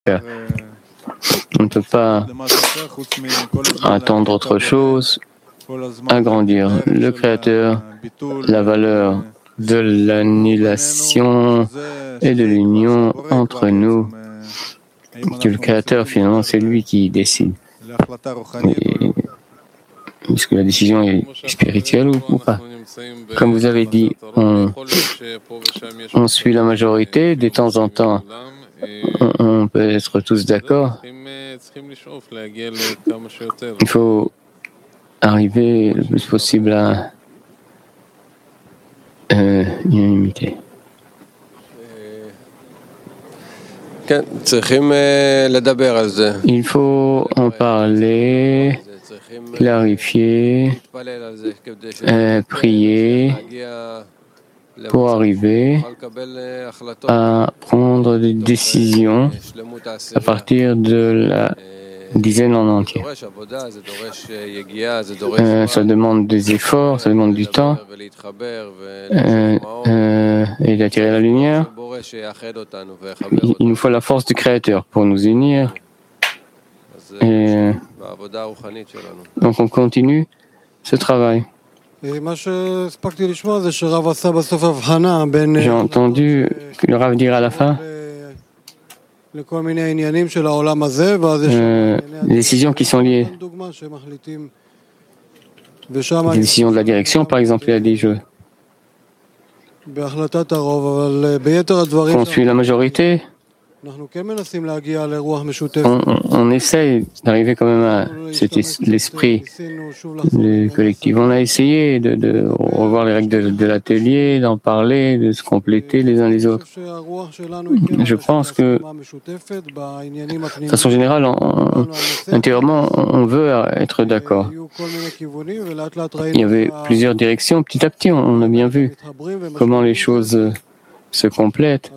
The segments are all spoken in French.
faire. On ne peut pas attendre autre chose, agrandir le Créateur, la valeur de l'annulation et de l'union entre nous, que le Créateur, finalement, c'est lui qui décide. Est-ce que la décision est spirituelle ou pas? Comme vous avez dit, on suit la majorité, de temps en temps, on peut être tous d'accord. Il faut arriver le plus possible à l'unanimité. Il faut en parler, clarifier, prier pour arriver à prendre des décisions à partir de la dizaine en entier. Ça demande des efforts, ça demande du temps et d'attirer la lumière. Il nous faut la force du Créateur pour nous unir. Et donc on continue ce travail. J'ai entendu que le Rav dire à la fin les décisions qui sont liées. Les décisions de la direction, par exemple, il a dit qu'on suit la majorité. On essaye d'arriver quand même à l'esprit collectif. On a essayé de revoir les règles de l'atelier, d'en parler, de se compléter les uns les autres. Je pense que, de façon générale, intérieurement, on veut être d'accord. Il y avait plusieurs directions. Petit à petit, on a bien vu comment les choses se complètent.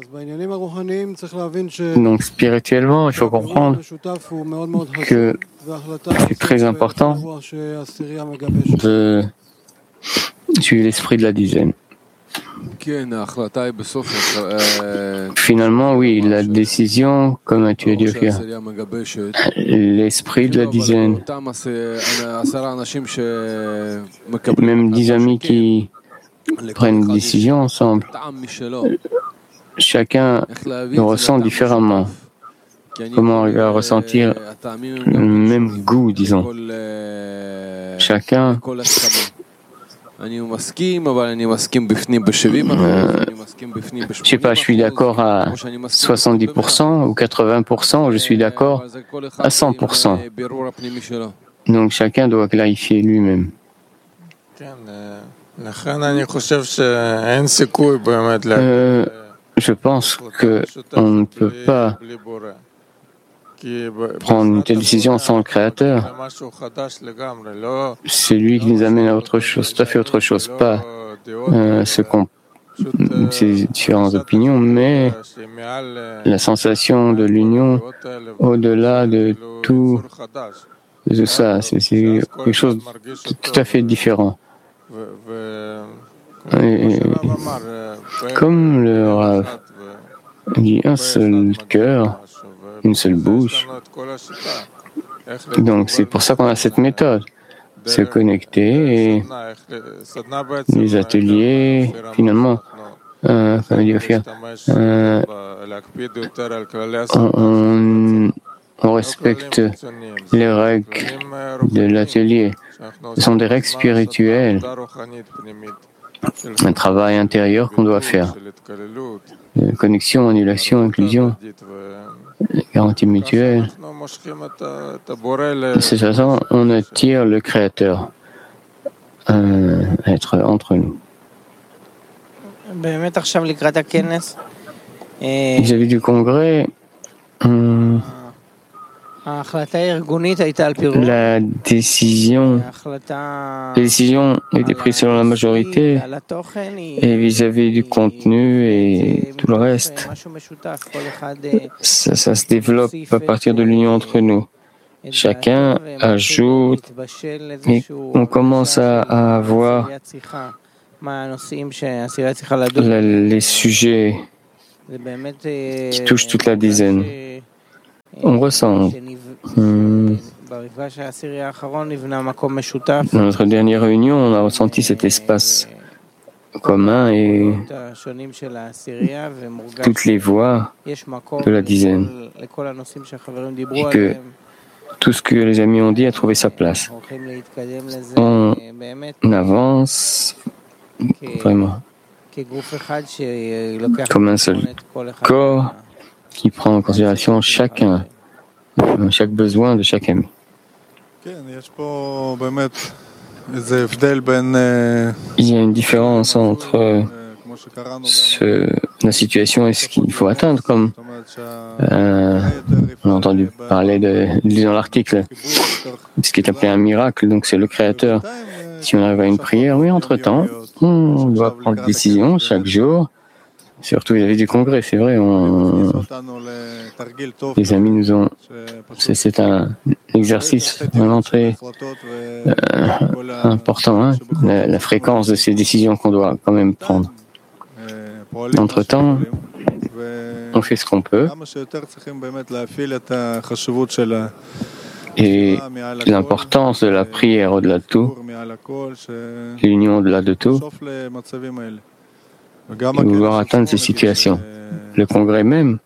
Donc spirituellement, il faut comprendre que c'est très important de suivre l'esprit de la dizaine. Finalement, oui, la décision, comme tu as dit, l'esprit de la dizaine, même 10 amis qui prennent une décision ensemble, chacun le ressent différemment. Comment arriver à ressentir le même goût, disons. Chacun je sais pas, je suis d'accord à 70% ou 80%, je suis d'accord à 100%. Donc chacun doit clarifier lui-même. Je pense qu'on ne peut pas prendre une telle décision sans le Créateur. C'est lui qui nous amène à autre chose, tout à fait autre chose, pas ces différentes opinions, mais la sensation de l'union au-delà de tout de ça, c'est quelque chose de tout à fait différent. Et, comme le Rav dit, un seul cœur, une seule bouche. Donc c'est pour ça qu'on a cette méthode, se connecter et les ateliers, finalement, on respecte les règles de l'atelier. Ce sont des règles spirituelles, un travail intérieur qu'on doit faire. Connexion, annulation, inclusion, garantie mutuelle. De cette façon, on attire le Créateur à être entre nous. Vis-à-vis du congrès, la décision était prise selon la majorité et vis-à-vis du contenu et tout le reste, ça se développe à partir de l'union entre nous. Chacun ajoute et on commence à voir les sujets qui touchent toute la dizaine. on ressent. Dans notre dernière réunion, on a ressenti cet espace commun et toutes les voix de la dizaine. Et que tout ce que les amis ont dit a trouvé sa place. On avance vraiment comme un seul corps qui prend en considération chaque besoin de chaque ami. Il y a une différence entre la situation et ce qu'il faut atteindre, comme on a entendu parler disons l'article, ce qui est appelé un miracle, donc c'est le Créateur. Si on arrive à une prière, oui, entre-temps, on doit prendre des décisions chaque jour, surtout vis-à-vis du congrès, c'est vrai, les amis nous ont... C'est un exercice vraiment très important, hein, la fréquence de ces décisions qu'on doit quand même prendre. Entre-temps, on fait ce qu'on peut. Et l'importance de la prière au-delà de tout, l'union au-delà de tout, et vouloir atteindre ces situations. Le congrès même,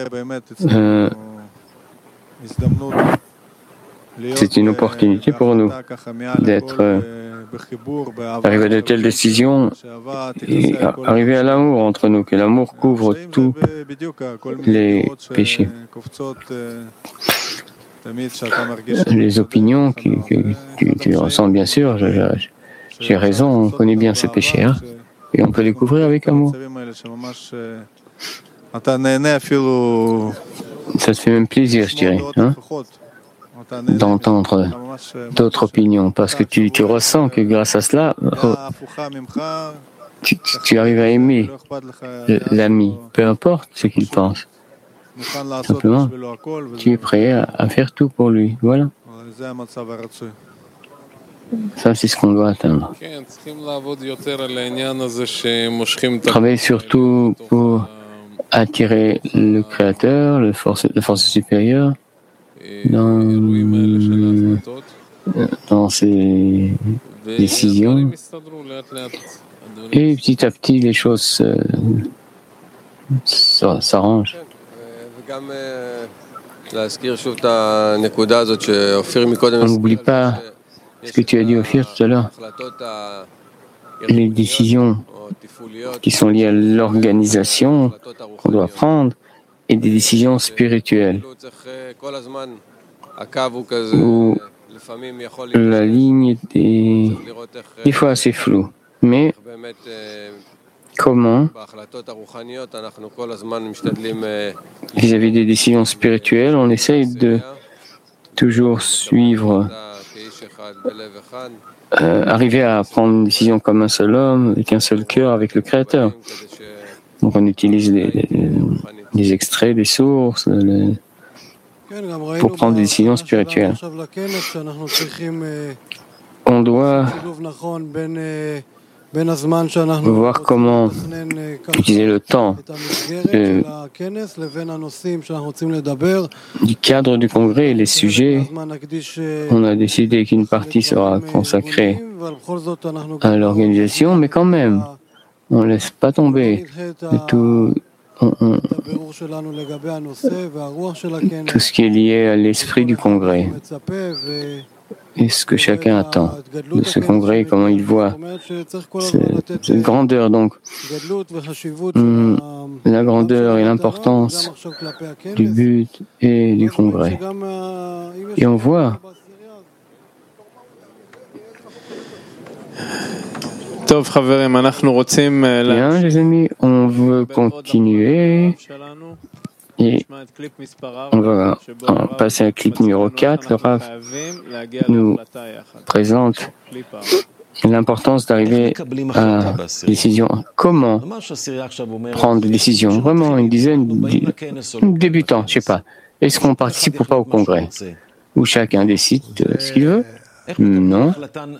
c'est une opportunité pour nous d'être arriver à de telles décisions et arriver à l'amour entre nous, que l'amour couvre tous les péchés. Les opinions que tu ressens, bien sûr, j'ai raison, on connaît bien ces péchés, hein, et on peut les couvrir avec amour. Ça te fait même plaisir, je dirais, hein, d'entendre d'autres opinions, parce que tu ressens que grâce à cela, tu arrives à aimer l'ami, peu importe ce qu'il pense. Simplement, tu es prêt à faire tout pour lui. Voilà. Ça, c'est ce qu'on doit atteindre. Travailler surtout pour attirer le Créateur, la force supérieure, dans ses décisions. Et petit à petit, les choses s'arrangent. On n'oublie pas ce que tu as dit, Ophir, tout à l'heure. Les décisions qui sont liées à l'organisation qu'on doit prendre et des décisions spirituelles où la ligne est des fois assez floue. Mais comment, vis-à-vis des décisions spirituelles, on essaye de toujours suivre, arriver à prendre une décision comme un seul homme, avec un seul cœur, avec le Créateur. Donc on utilise des extraits, des sources, pour prendre des décisions spirituelles. On doit voir comment utiliser le temps du cadre du congrès et les sujets. On a décidé qu'une partie sera consacrée à l'organisation, mais quand même, on ne laisse pas tomber tout ce qui est lié à l'esprit du congrès et ce que chacun attend de ce congrès, comment il voit cette grandeur. Donc, la grandeur et l'importance du but et du congrès. Et on voit bien, les amis, on veut continuer et on va passer à clip numéro 4. Le Rav nous présente l'importance d'arriver à décision. Comment prendre des décisions? Vraiment, une dizaine de débutants, je ne sais pas. Est-ce qu'on participe ou pas au congrès? Où chacun décide ce qu'il veut? Non.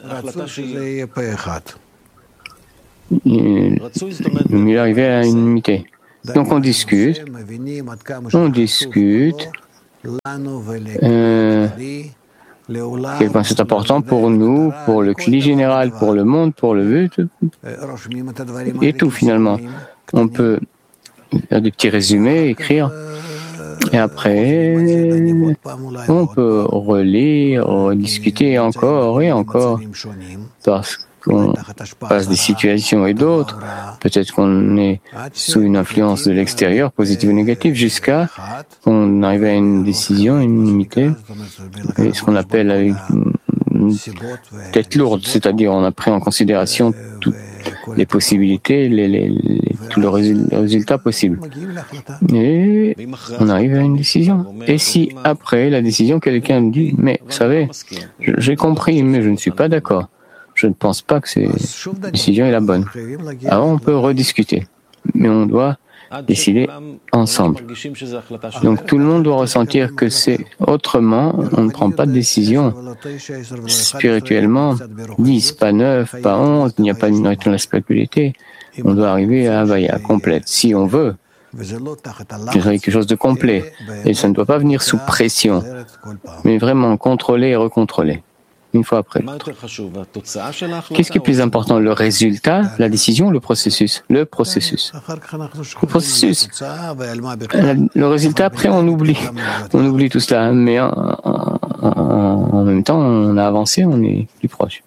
Il est arrivé à une unité. Donc on discute quel point c'est important pour nous, pour le cli général, pour le monde, pour le but, et tout finalement. On peut faire des petits résumés, écrire, et après, on peut relire, discuter encore et encore, parce qu'on passe des situations et d'autres. Peut-être qu'on est sous une influence de l'extérieur, positive ou négative, jusqu'à qu'on arrive à une décision, une limitée, et ce qu'on appelle avec une tête lourde, c'est-à-dire on a pris en considération toutes les possibilités, tous les résultats possibles. Et on arrive à une décision. Et si après la décision, quelqu'un me dit, mais vous savez, j'ai compris, mais je ne suis pas d'accord. Je ne pense pas que cette décision est la bonne. Alors on peut rediscuter, mais on doit décider ensemble. Donc tout le monde doit ressentir que c'est autrement, on ne prend pas de décision spirituellement, 10, pas 9, pas 11, il n'y a pas une retour de la spiritualité. On doit arriver à Havaya complète, si on veut. C'est quelque chose de complet, et ça ne doit pas venir sous pression, mais vraiment contrôler et recontrôler. Une fois après. Qu'est-ce qui est plus important, le résultat, la décision ou le processus? Le processus. Le processus. Le résultat, après, on oublie. On oublie tout cela. Mais en même temps, on a avancé, on est plus proche.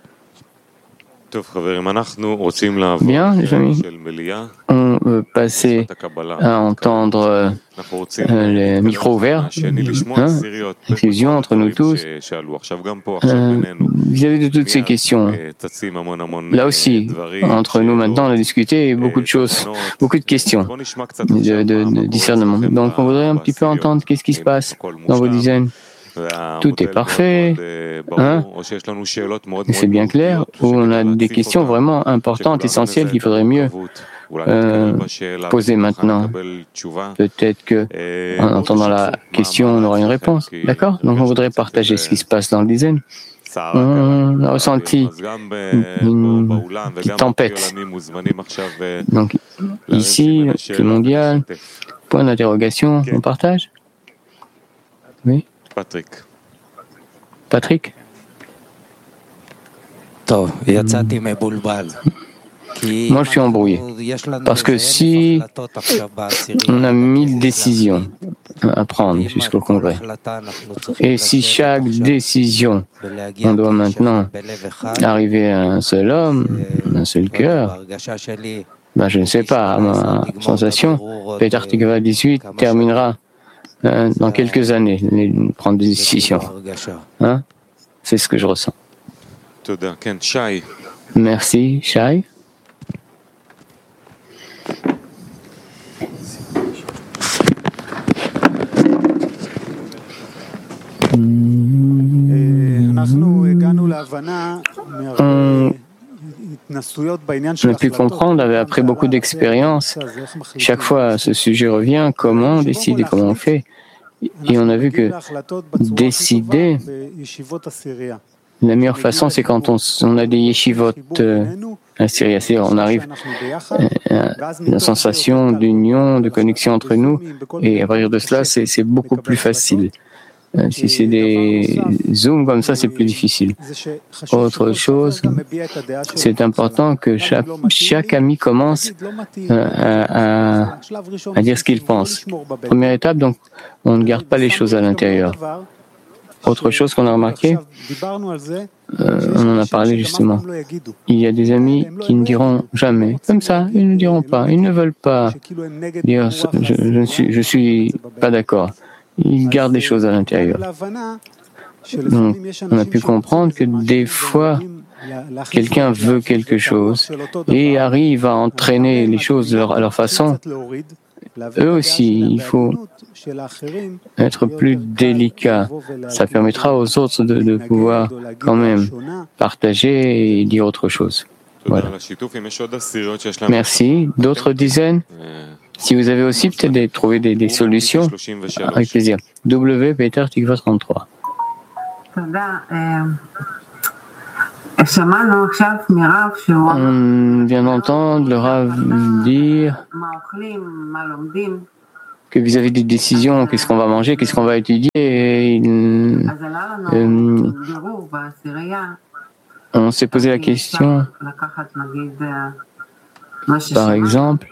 Bien, les amis, on veut passer à entendre les micros ouverts, fusion entre nous tous. Vis-à-vis de toutes ces questions, là aussi, entre nous maintenant, on a discuté beaucoup de choses, beaucoup de questions de discernement. Donc, on voudrait un petit peu entendre qu'est-ce qui se passe dans vos dizaines. Tout est parfait, c'est bien clair, ou on a des questions vraiment importantes, essentielles qu'il faudrait mieux poser maintenant. Peut-être que en entendant la question, on aura une réponse. D'accord? Donc on voudrait partager ce qui se passe dans le dizaine. On a ressenti une petite tempête. Donc ici, le mondial, point d'interrogation, on partage? Oui? Patrick? Moi, je suis embrouillé. Parce que si on a 1000 décisions à prendre jusqu'au Congrès, et si chaque décision, on doit maintenant arriver à un seul homme, un seul cœur, ben, je ne sais pas, ma sensation, Peter Tikva 18 terminera dans quelques années, prendre des décisions. Hein? C'est ce que je ressens. Merci, Shai. On a pu comprendre, après beaucoup d'expériences, chaque fois ce sujet revient, comment on décide et comment on fait. Et on a vu que décider, la meilleure façon, c'est quand on a des yeshivot à Syrie. C'est-à-dire, on arrive à la sensation d'union, de connexion entre nous, et à partir de cela, c'est beaucoup plus facile. Si c'est des zooms comme ça, c'est plus difficile. Autre chose, c'est important que chaque ami commence à dire ce qu'il pense. Première étape, donc, on ne garde pas les choses à l'intérieur. Autre chose qu'on a remarqué, on en a parlé justement. Il y a des amis qui ne diront jamais, comme ça, ils ne diront pas, ils ne veulent pas dire je suis pas d'accord. Ils gardent les choses à l'intérieur. Donc, on a pu comprendre que des fois, quelqu'un veut quelque chose et arrive à entraîner les choses à leur façon. Eux aussi, il faut être plus délicat. Ça permettra aux autres de pouvoir quand même partager et dire autre chose. Voilà. Merci. D'autres dizaines? Si vous avez aussi peut-être trouvé des solutions, avec plaisir. W. Peter Tikva 33. On vient d'entendre le Rav dire que vis-à-vis des décisions, qu'est-ce qu'on va manger, qu'est-ce qu'on va étudier, on s'est posé la question, par exemple,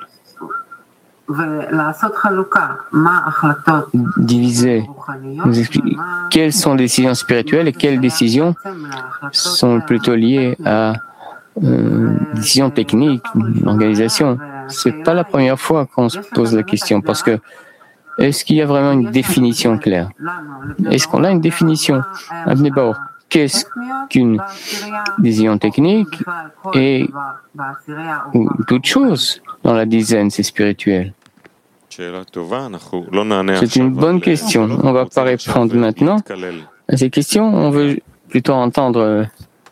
diviser, nous expliquer quelles sont les décisions spirituelles et quelles décisions sont plutôt liées à décisions techniques, l'organisation. C'est pas la première fois qu'on se pose la question, parce que est-ce qu'il y a vraiment une définition claire? Est-ce qu'on a une définition? Abnebaor, qu'est-ce qu'une décision technique et toute chose dans la dizaine, c'est spirituel? C'est une bonne question. On ne va pas répondre maintenant à ces questions. On veut plutôt entendre.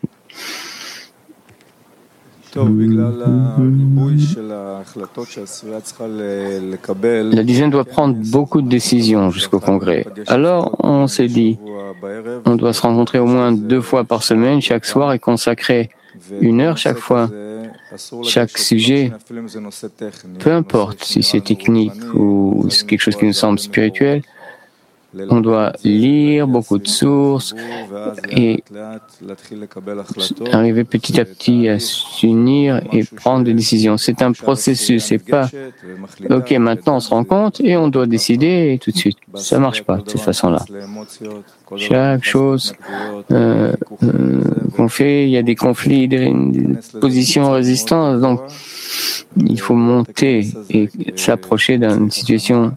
La dizaine doit prendre beaucoup de décisions jusqu'au congrès. Alors, on s'est dit, on doit se rencontrer au moins 2 fois par semaine, chaque soir, et consacrer 1 heure chaque fois. Chaque sujet, peu importe si c'est technique ou c'est quelque chose qui nous semble spirituel, on doit lire beaucoup de sources et arriver petit à petit à s'unir et prendre des décisions. C'est un processus, c'est pas « Ok, maintenant on se rend compte et on doit décider tout de suite ». Ça marche pas de cette façon-là. Chaque chose qu'on fait, il y a des conflits, des positions résistantes, donc il faut monter et s'approcher d'une situation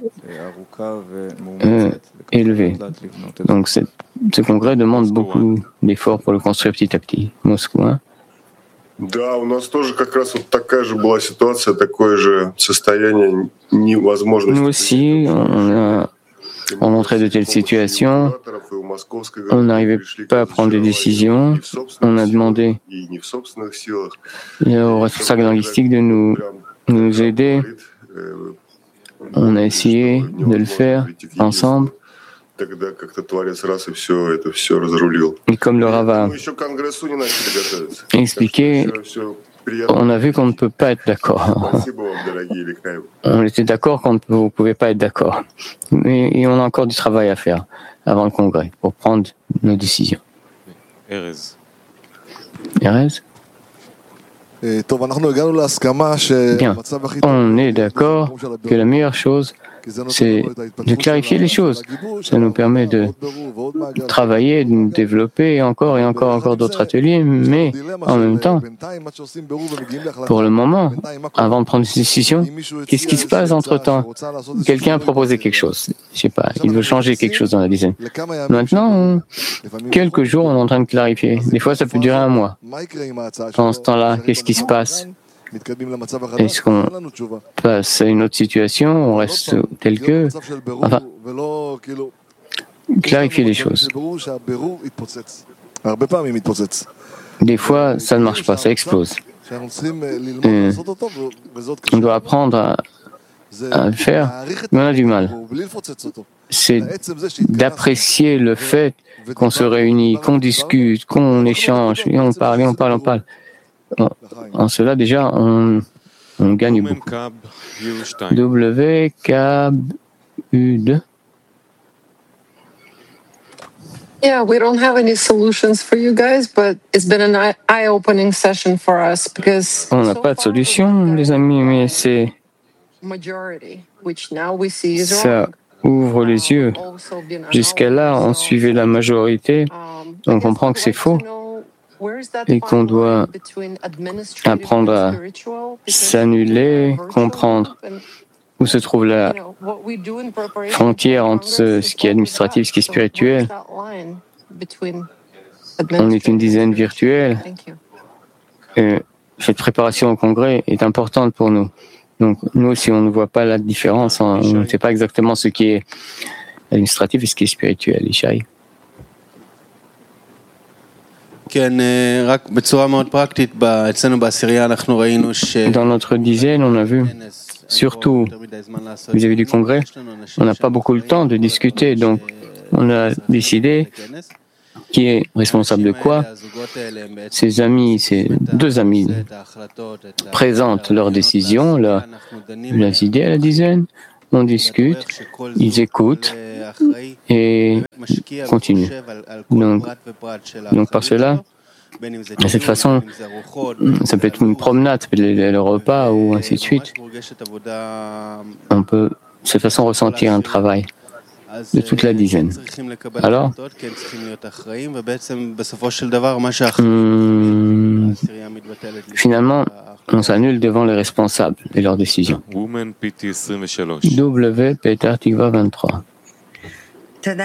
élevée. Donc ce congrès demande beaucoup d'efforts pour le construire petit à petit. Moscou, hein? Да, у нас тоже как раз вот такая же была ситуация, такое же состояние невозможности. Nous aussi, on montrait de telles situations, on n'arrivait pas à prendre des décisions, on a demandé aux responsables linguistiques de nous aider, on a essayé de le faire ensemble. Et comme le Rav a expliqué, on a vu qu'on ne peut pas être d'accord. On était d'accord qu'on ne pouvait pas être d'accord. Et on a encore du travail à faire avant le congrès pour prendre nos décisions. Erez? Bien, on est d'accord que la meilleure chose, c'est de clarifier les choses. Ça nous permet de travailler, de développer encore et encore d'autres ateliers, mais en même temps, pour le moment, avant de prendre une décision, qu'est-ce qui se passe entre-temps? Quelqu'un a proposé quelque chose, je sais pas, il veut changer quelque chose dans la dizaine. Maintenant, quelques jours, on est en train de clarifier. Des fois, ça peut durer 1 mois. Pendant ce temps-là, qu'est-ce qui se passe? Est-ce qu'on passe à une autre situation, on reste tel que... Enfin, clarifier les choses. Des fois, ça ne marche pas, ça explose. On doit apprendre à le faire, mais on a du mal. C'est d'apprécier le fait qu'on se réunit, qu'on discute, qu'on échange, et on parle. En cela, déjà, on gagne beaucoup. WKU2. Yeah, we don't have any solutions for you guys, but it's been an eye-opening session for us because on n'a pas de solution, les amis, mais c'est ça ouvre les yeux. Jusqu'à là, on suivait la majorité, on comprend que c'est faux et qu'on doit apprendre à s'annuler, comprendre où se trouve la frontière entre ce qui est administratif et ce qui est spirituel. On est une dizaine virtuelle. Cette préparation au congrès est importante pour nous. Donc, nous, si on ne voit pas la différence, on ne sait pas exactement ce qui est administratif et ce qui est spirituel. Ishaï. Dans notre dizaine, on a vu, surtout vis-à-vis du congrès, on n'a pas beaucoup le temps de discuter, donc on a décidé qui est responsable de quoi. Ces 2 amis présentent leurs décisions, leurs idées à la dizaine, on discute, ils écoutent et continuent. Donc par cela, de cette façon, ça peut être une promenade, ça peut être le repas ou ainsi de suite. On peut de cette façon ressentir un travail de toute la dizaine. Alors, finalement, on s'annule devant les responsables et leurs décisions. W. Peter Tikva 23. On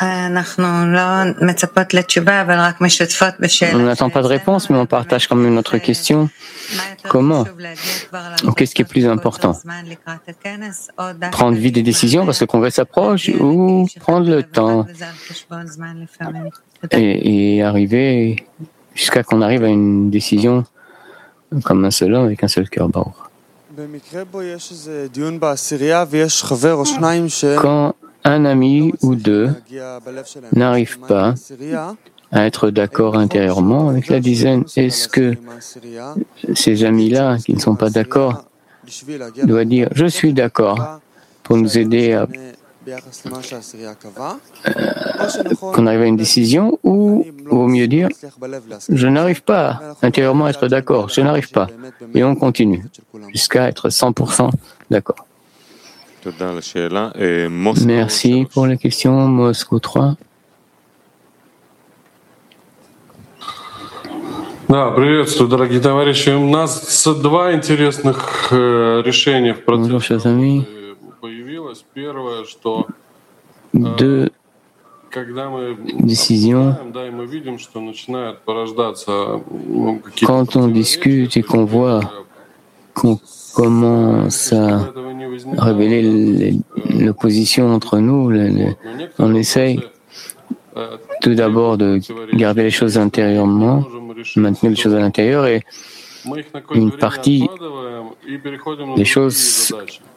n'attend pas de réponse, mais on partage quand même notre question. Comment? Qu'est-ce qui est plus important? Prendre vite des décisions parce que le congrès s'approche ou prendre le temps et arriver jusqu'à qu'on arrive à une décision comme un seul homme avec un seul cœur. Quand un ami ou deux n'arrivent pas à être d'accord intérieurement avec la dizaine, est-ce que ces amis-là qui ne sont pas d'accord doivent dire « je suis d'accord » pour nous aider à qu'on arrive à une décision, ou vaut mieux dire « je n'arrive pas intérieurement à être d'accord, je n'arrive pas » et on continue jusqu'à être 100% d'accord. Merci pour la question, Moscou 3. Да, приветствую, дорогие товарищи. У нас два интересных решения в процессе появилось. Первое, что когда мы знаем, да, и мы видим, что начинает порождаться какие-то... Quand on discute et qu'on voit qu'on commence à révéler l'opposition entre nous, on essaye tout d'abord de garder les choses intérieurement, maintenir les choses à l'intérieur, et une partie des choses...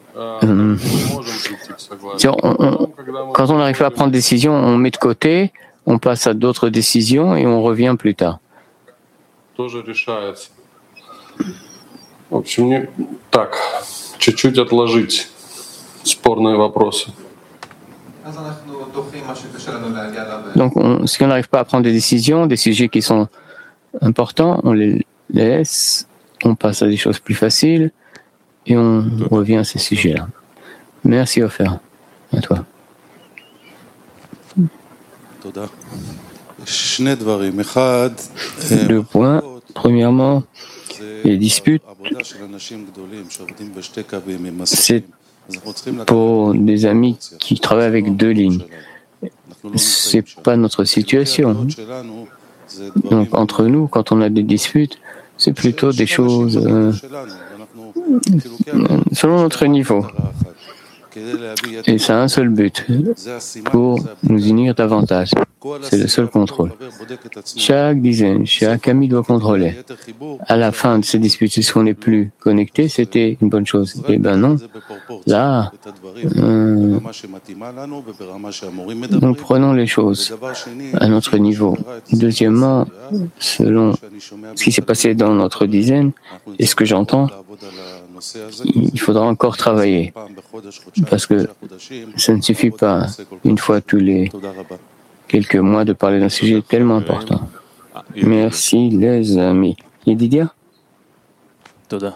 quand on n'arrive pas à prendre des décisions, on met de côté, on passe à d'autres décisions et on revient plus tard. В общем, так, чуть-чуть отложить спорные вопросы. Donc, si on n'arrive pas à prendre des décisions, des sujets qui sont importants, on les laisse, on passe à des choses plus faciles et on revient à ces sujets-là. Merci, Ofer. À toi. Deux points. Premièrement, les disputes, c'est pour des amis qui travaillent avec deux lignes. C'est pas notre situation. Donc, entre nous, quand on a des disputes, c'est plutôt des choses selon notre niveau. Et ça a un seul but, pour nous unir davantage. C'est le seul contrôle. Chaque dizaine, chaque ami doit contrôler. À la fin de ces disputes, est-ce qu'on n'est plus connecté? C'était une bonne chose. Eh bien non. Là, nous prenons les choses à notre niveau. Deuxièmement, selon ce qui s'est passé dans notre dizaine et ce que j'entends, il faudra encore travailler. Parce que ça ne suffit pas, une fois tous les quelques mois, de parler d'un sujet tellement important. Merci, les amis. Yedidia? Dans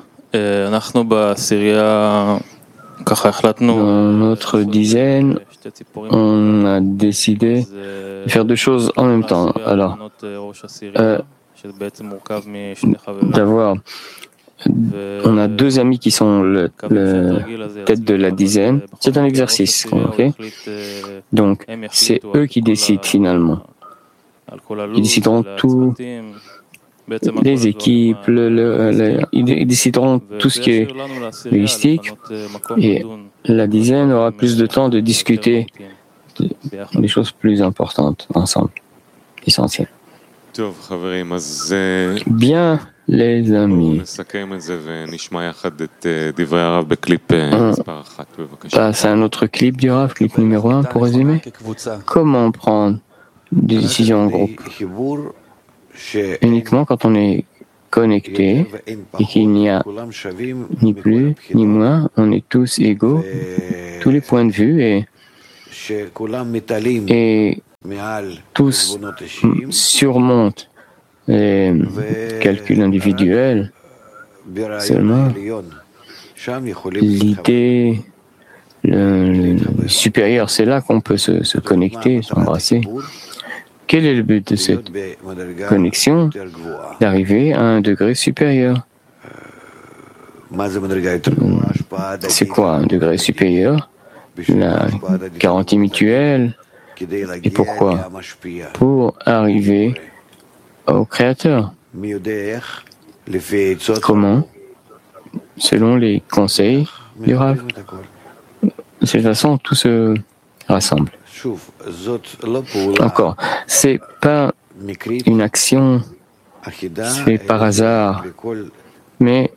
notre dizaine, on a décidé de faire deux choses en même temps. Alors, on a deux amis qui sont le tête de la dizaine. C'est un exercice qu'on fait. Donc, c'est eux qui décident finalement. Ils décideront tout, les équipes, ils décideront tout ce qui est logistique. Et la dizaine aura plus de temps de discuter des choses plus importantes ensemble, essentielles. Bien, les amis. On passe à un autre clip du Rav, clip numéro 1 pour résumer. Comment prendre des décisions en groupe? Uniquement quand on est connecté et qu'il n'y a ni plus ni moins, on est tous égaux tous les points de vue et tous surmontent les calculs individuels. Seulement, l'idée supérieure, c'est là qu'on peut se connecter, s'embrasser. Quel est le but de cette connexion? D'arriver à un degré supérieur. C'est quoi un degré supérieur? La garantie mutuelle. Et pourquoi? Pour arriver au Créateur. Comment? Selon les conseils du Rav. De cette façon, tout se rassemble. Encore, c'est pas une action faite par hasard, mais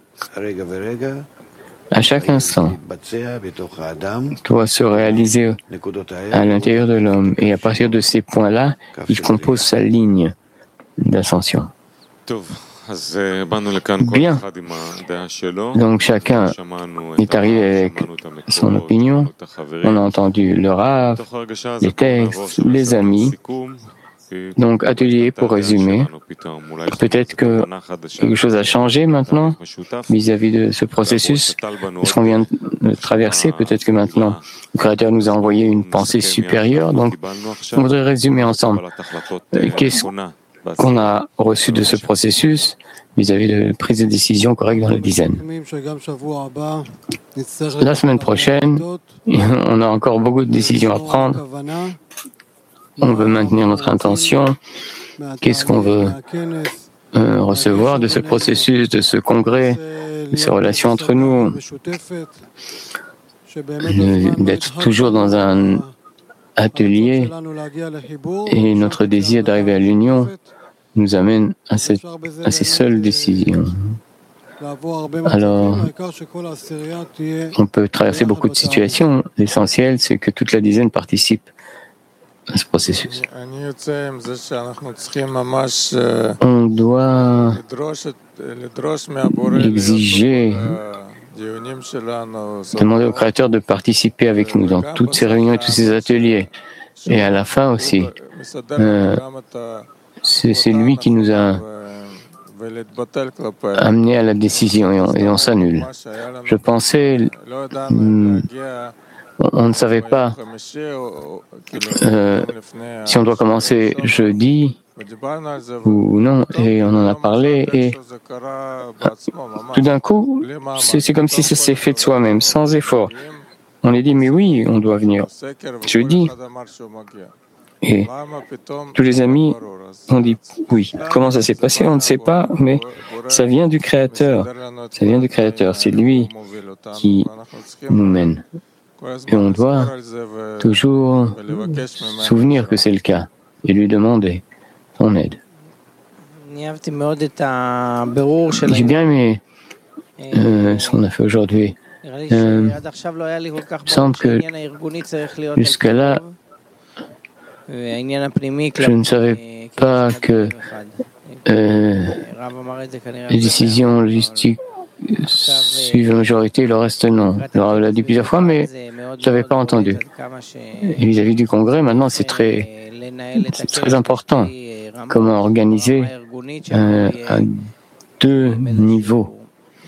à chaque instant, doit se réaliser à l'intérieur de l'homme. Et à partir de ces points-là, il compose sa ligne d'ascension. Bien. Donc chacun est arrivé avec son opinion. On a entendu le Rav, les textes, les amis. Donc atelier pour résumer. Peut-être que quelque chose a changé maintenant vis-à-vis de ce processus. Ce qu'on vient de traverser, peut-être que maintenant le Créateur nous a envoyé une pensée supérieure. Donc on voudrait résumer ensemble. Qu'est-ce qu'on a reçu de ce processus vis-à-vis de la prise de décision correcte dans la dizaine. La semaine prochaine, on a encore beaucoup de décisions à prendre. On veut maintenir notre intention. Qu'est-ce qu'on veut recevoir de ce processus, de ce congrès, de ces relations entre nous, d'être toujours dans un atelier et notre désir d'arriver à l'union nous amène à ces seules décisions. Alors, on peut traverser beaucoup de situations. L'essentiel, c'est que toute la dizaine participe à ce processus. On doit exiger, demander au Créateur de participer avec nous dans toutes ces réunions et tous ces ateliers. Et à la fin aussi, c'est lui qui nous a amené à la décision et on s'annule. Je pensais, on ne savait pas si on doit commencer jeudi ou non, et on en a parlé, et tout d'un coup, c'est comme si ça s'est fait de soi-même, sans effort. On a dit, mais oui, on doit venir jeudi. Et tous les amis ont dit oui. Comment ça s'est passé? On ne sait pas, mais ça vient du Créateur. Ça vient du Créateur. C'est lui qui nous mène. Et on doit toujours souvenir que c'est le cas et lui demander son aide. J'ai bien aimé ce qu'on a fait aujourd'hui. Il me semble que jusqu'à là, je ne savais pas que les décisions logistiques suivent la majorité, le reste non. Alors, on l'a dit plusieurs fois, mais je n'avais pas entendu. Et vis-à-vis du Congrès, maintenant, c'est très important. Comment organiser à deux niveaux.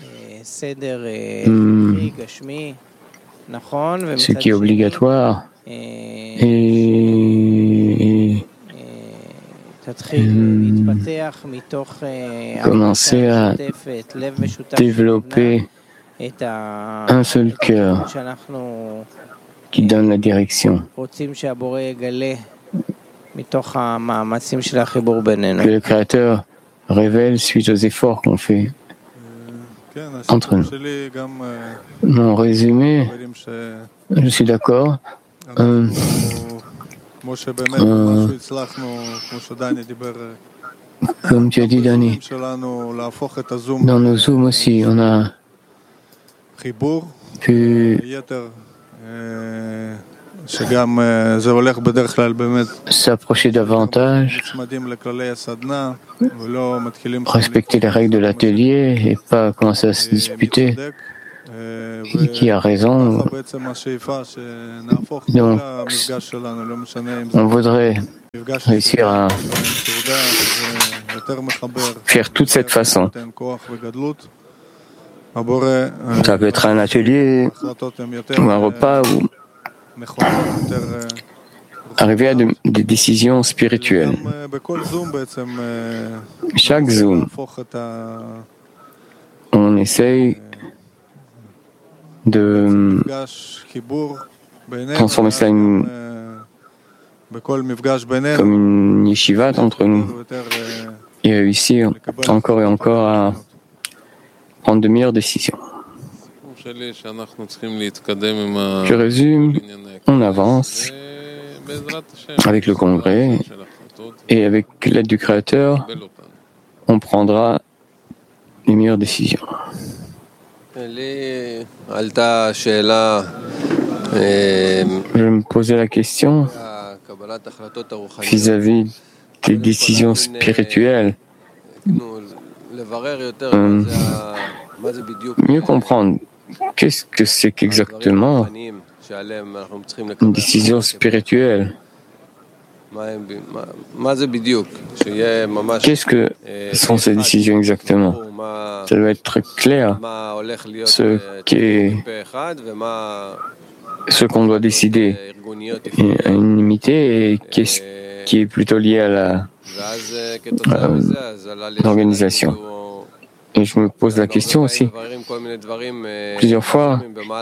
Ce qui est obligatoire et commencer à développer un seul cœur qui donne la direction. Que le Créateur révèle suite aux efforts qu'on fait entre nous. Mon résumé, je suis d'accord. Comme tu as dit, Dani, dans nos zooms aussi, on a pu s'approcher davantage, respecter les règles de l'atelier et pas commencer à se disputer. qui a raison. Donc, on voudrait réussir à faire toute cette façon. Ça peut être un atelier ou un repas ou arriver à des décisions spirituelles. Chaque Zoom, on essaye de transformer ça comme une yeshiva entre nous et réussir encore et encore à prendre de meilleures décisions. Je résume, on avance avec le congrès et avec l'aide du Créateur, on prendra les meilleures décisions. Je me posais la question vis-à-vis des décisions spirituelles. Mieux comprendre qu'est-ce que c'est qu'exactement une décision spirituelle. Qu'est-ce que sont ces décisions exactement? Ça doit être très clair ce qu'on doit décider à unanimité et qu'est-ce qui est plutôt lié à l'organisation. Et je me pose la question aussi, plusieurs fois,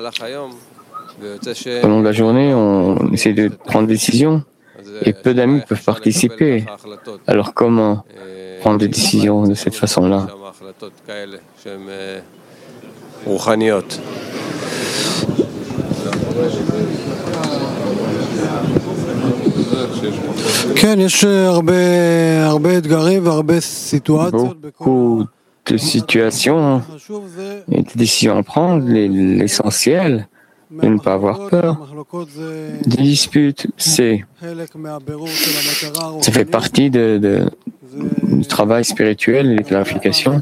au long de la journée, on essaie de prendre des décisions et peu d'amis peuvent participer. Alors comment prendre des décisions de cette façon-là? Beaucoup de situations et de décisions à prendre, l'essentiel de ne pas avoir peur. Des disputes, ça fait partie du travail spirituel et de clarification,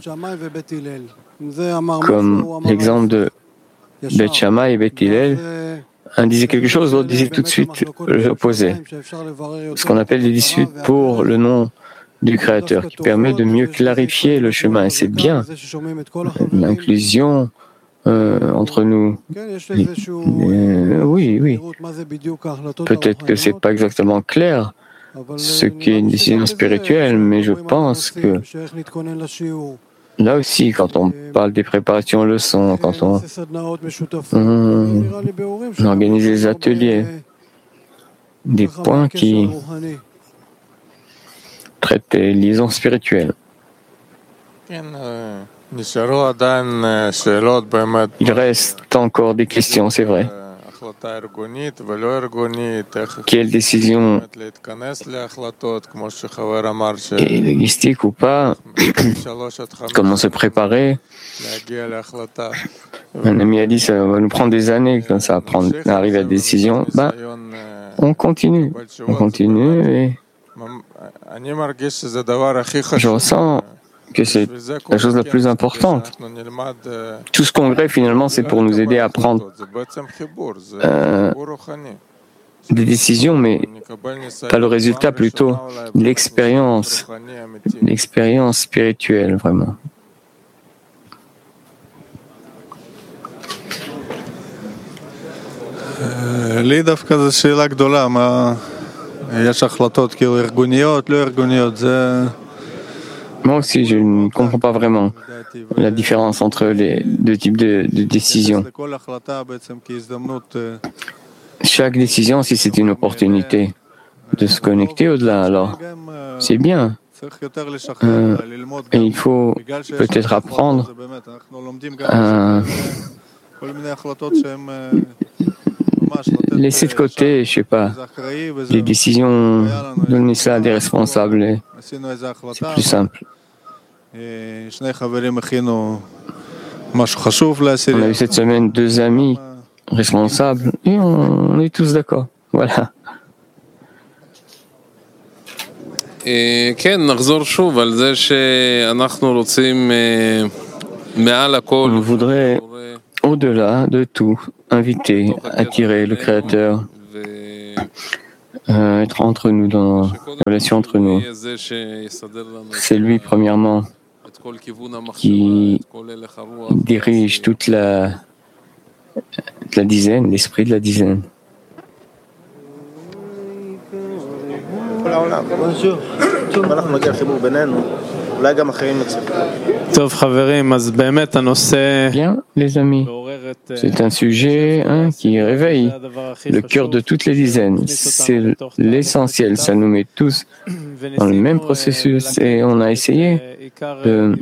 comme l'exemple de Beth Shammai et Beth Hillel. Un disait quelque chose, l'autre disait tout de suite l'opposé. Ce qu'on appelle des disputes pour le nom du Créateur, qui permet de mieux clarifier le chemin. Et c'est bien l'inclusion entre nous. Oui. Peut-être que c'est pas exactement clair ce qu'est une décision spirituelle, mais je pense que là aussi, quand on parle des préparations aux leçons, quand on organise des ateliers, des points qui traitent des liaisons spirituelles. Il reste encore des questions, c'est vrai. Quelle décision est logistique ou pas? Comment se préparer? Un ami a dit ça va nous prendre des années quand ça va arriver à des décisions. On continue et je ressens que c'est la chose la plus importante. Tout ce congrès, finalement, c'est pour nous aider à prendre des décisions, mais pas le résultat, plutôt l'expérience spirituelle, vraiment. Moi aussi, je ne comprends pas vraiment la différence entre les deux types de décisions. Chaque décision, si c'est une opportunité de se connecter au-delà, alors c'est bien. Et il faut peut-être apprendre à laisser de côté, je sais pas, les décisions, donner ça à des responsables. Et c'est plus simple. On a eu cette semaine 2 amis responsables et on est tous d'accord. Voilà. On voudrait au-delà de tout, inviter, attirer le Créateur, être entre nous, dans la relation entre nous. C'est lui, premièrement, qui dirige toute la dizaine, l'esprit de la dizaine. Bien, les amis, c'est un sujet qui réveille le cœur de toutes les dizaines. C'est l'essentiel, ça nous met tous dans le même processus et on a essayé de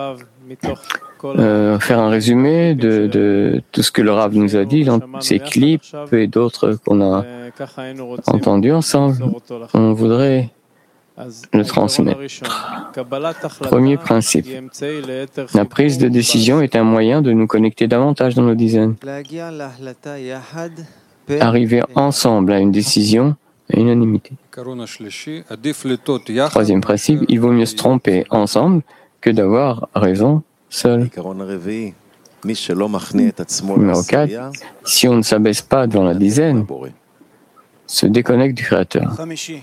faire un résumé de tout ce que le Rav nous a dit dans ses clips et d'autres qu'on a entendus ensemble. On voudrait le transmettre. Premier principe. La prise de décision est un moyen de nous connecter davantage dans nos dizaines. Arriver ensemble à une décision à unanimité. Troisième principe, il vaut mieux se tromper ensemble que d'avoir raison seul. Numéro 4, si on ne s'abaisse pas devant la dizaine, se déconnecte du Créateur.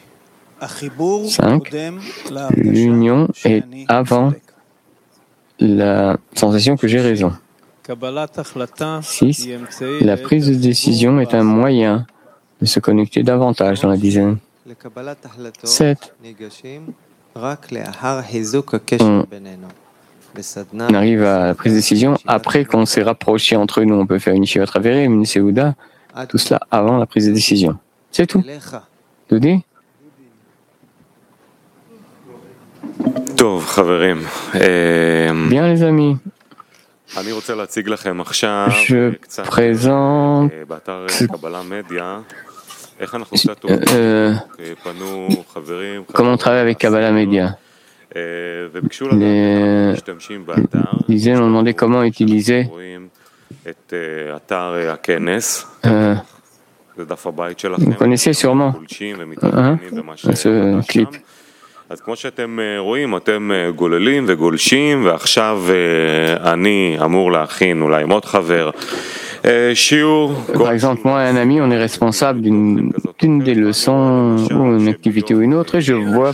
5. L'union est avant la sensation que j'ai raison. 6. La prise de décision est un moyen de se connecter davantage dans la dizaine. 7. On arrive à la prise de décision après qu'on s'est rapproché entre nous. On peut faire une Yeshivat Haverim, une Seuda, tout cela avant la prise de décision. C'est tout. Doudi? Bien les amis, je présente comment on travaille avec Kabbalah Media. Les dizaines ont demandé comment utiliser vous connaissez sûrement ce clip. אז כמו שאתם רואים, אתם גוללים וגולשים, ועכשיו אני אמור להכין אולי עם עוד חבר שיעור. Par exemple, moi et un ami, on est responsable d'une des leçons ou une activité ou une autre, et je vois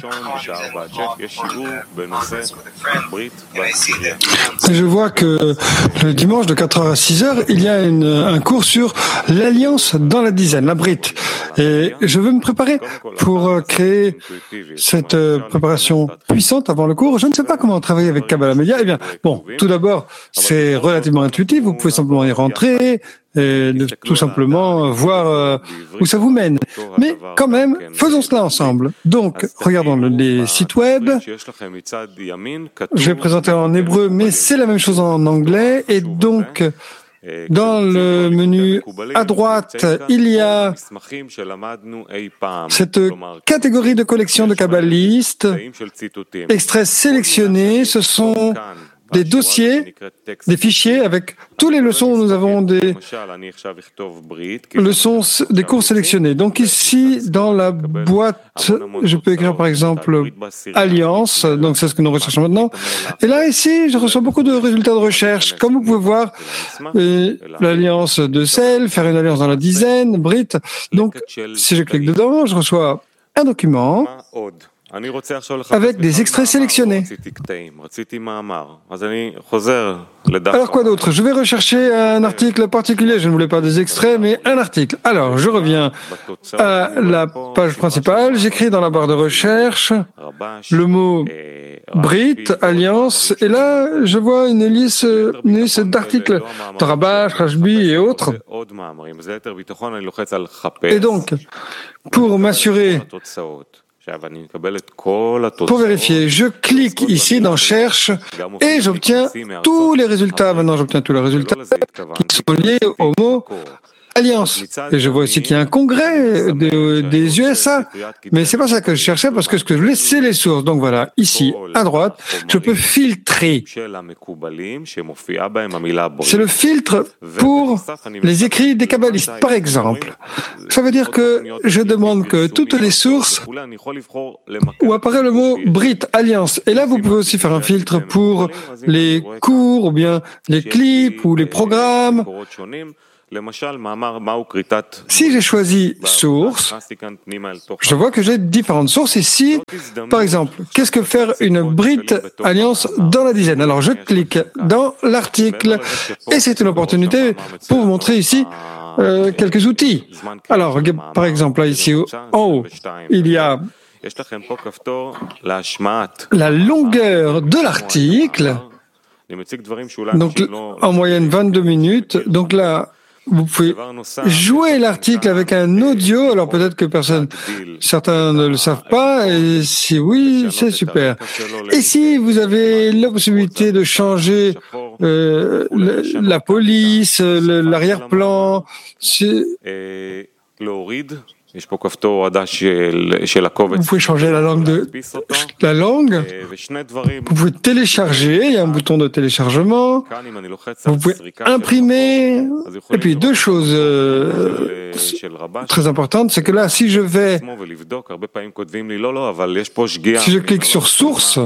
que le dimanche de 4h à 6h, il y a un cours sur l'alliance dans la dizaine, la Brit. Et je veux me préparer pour créer cette préparation puissante avant le cours. Je ne sais pas comment travailler avec Kabbalah Media. Eh bien, bon, tout d'abord, c'est relativement intuitif. Vous pouvez simplement y rentrer et tout simplement voir où ça vous mène. Mais quand même, faisons cela ensemble. Donc, regardons les sites web. Je vais présenter en hébreu, mais c'est la même chose en anglais. Et donc, dans le menu à droite, il y a cette catégorie de collection de kabbalistes, extraits sélectionnés. Ce sont des dossiers, des fichiers avec tous les leçons où nous avons des leçons, des cours sélectionnés. Donc ici, dans la boîte, je peux écrire par exemple Alliance, donc c'est ce que nous recherchons maintenant. Et là, ici, je reçois beaucoup de résultats de recherche. Comme vous pouvez voir, l'alliance de sel, faire une alliance dans la dizaine, Brit. Donc, si je clique dedans, je reçois un document avec des extraits sélectionnés. Alors quoi d'autre? Je vais rechercher un article particulier, je ne voulais pas des extraits, mais un article. Alors, je reviens à la page principale, j'écris dans la barre de recherche le mot Brit, Alliance, et là, je vois une liste d'articles de Rabash, Rashbi et autres. Et donc, pour m'assurer, pour vérifier, je clique ici dans Cherche et j'obtiens tous les résultats. Maintenant, j'obtiens tous les résultats qui sont liés au mot Alliance. Et je vois aussi qu'il y a un congrès des USA. Mais c'est pas ça que je cherchais parce que ce que je voulais, c'est les sources. Donc voilà, ici, à droite, je peux filtrer. C'est le filtre pour les écrits des kabbalistes, par exemple. Ça veut dire que je demande que toutes les sources où apparaît le mot Brit, Alliance. Et là, vous pouvez aussi faire un filtre pour les cours ou bien les clips ou les programmes. Si j'ai choisi source, je vois que j'ai différentes sources ici. Par exemple, qu'est-ce que faire une Brit Alliance dans la dizaine? Alors je clique dans l'article et c'est une opportunité pour vous montrer ici quelques outils. Alors, par exemple, là ici en haut, il y a la longueur de l'article. Donc en moyenne 22 minutes. Donc là, vous pouvez jouer l'article avec un audio. Alors peut-être que certains ne le savent pas. Et si oui, c'est super. Et si vous avez la possibilité de changer la police, l'arrière-plan, vous pouvez changer la langue vous pouvez télécharger, il y a un bouton de téléchargement, vous pouvez imprimer, et puis deux choses très importantes, c'est que là, si je clique sur source,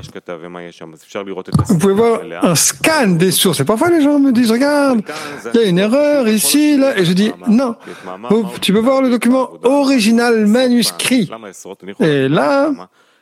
vous pouvez voir un scan des sources, et parfois les gens me disent, regarde, il y a une erreur ici, là, et je dis, non, tu peux voir le document original manuscrit. Et là,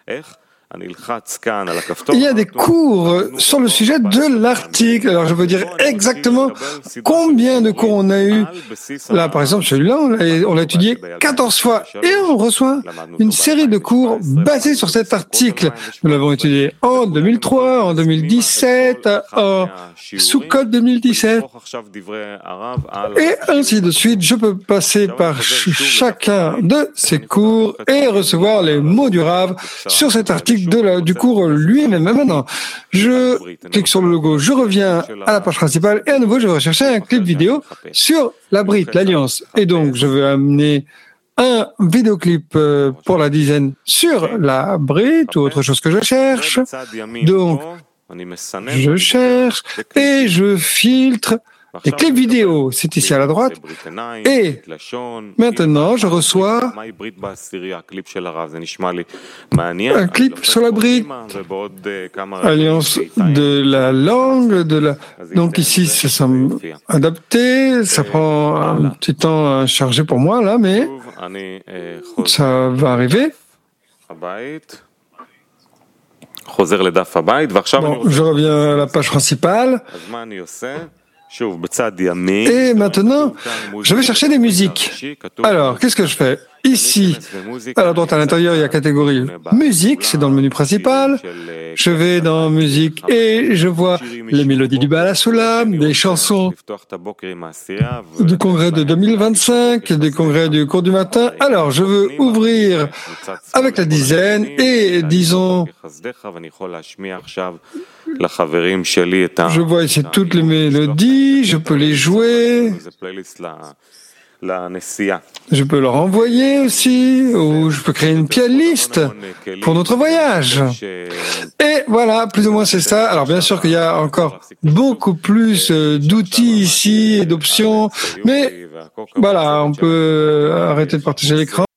il y a des cours sur le sujet de l'article. Alors, je veux dire exactement combien de cours on a eu. Là, par exemple, celui-là, on l'a étudié 14 fois et on reçoit une série de cours basés sur cet article. Nous l'avons étudié en 2003, en 2017, en Sukkot 2017, et ainsi de suite. Je peux passer par chacun de ces cours et recevoir les mots du Rav sur cet article du cours lui-même. Maintenant, je clique sur le logo, je reviens à la page principale et à nouveau, je vais rechercher un clip vidéo sur la Brit, l'Alliance. Et donc, je vais amener un vidéoclip pour la dizaine sur la Brit ou autre chose que je cherche. Donc, je cherche et je filtre les clips vidéo, c'est ici à la droite. Et maintenant, je reçois un clip sur la Brit, Alliance de la langue, donc ici, ça semble adapté, ça prend un petit temps à charger pour moi, là, mais ça va arriver. Bon, je reviens à la page principale. Et maintenant, je vais chercher des musiques. Alors, qu'est-ce que je fais? Ici, à la droite à l'intérieur, il y a catégorie musique, c'est dans le menu principal. Je vais dans musique et je vois les mélodies du Baal HaSulam, des chansons du congrès de 2025, des congrès du cours du matin. Alors, je veux ouvrir avec la dizaine et disons, je vois ici toutes les mélodies, je peux les jouer. Je peux leur envoyer aussi, ou je peux créer une playlist pour notre voyage. Et voilà, plus ou moins c'est ça. Alors bien sûr qu'il y a encore beaucoup plus d'outils ici et d'options, mais voilà, on peut arrêter de partager l'écran.